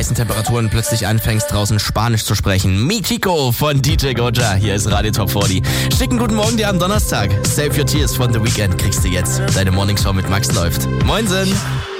heißen Temperaturen plötzlich anfängst, draußen Spanisch zu sprechen. Mi Chico von DJ Goja. Hier ist Radio Top 40. Schicken guten Morgen dir am Donnerstag. Save Your Tears von The Weeknd kriegst du jetzt. Deine Morningshow mit Max läuft. Moinsen.